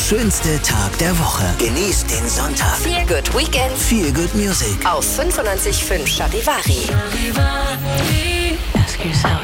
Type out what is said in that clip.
schönste Tag der Woche. Genießt den Sonntag. Feel Good Weekend. Feel Good Music. Auf 95.5 Charivari. Ask yourself.